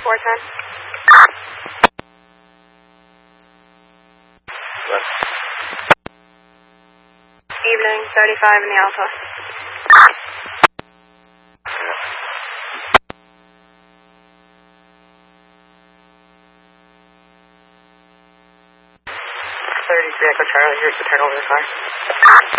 410. Left. Evening, 35 in the Alpha. Yeah. 33 Echo Charlie, here's the turnover car.